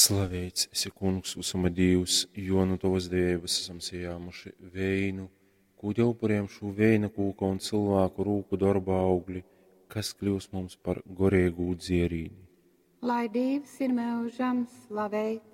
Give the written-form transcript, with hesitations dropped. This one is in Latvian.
Slavēts esi kungs, visuma Dievs, jo no tavas dvēbes esam sējāmuši veinu, kūģa upuriem šo veina kūka un cilvēku rūku darba augļi, kas kļūs mums par gorēgū dzierīni. Lai Dievs ir mūžam slavēts.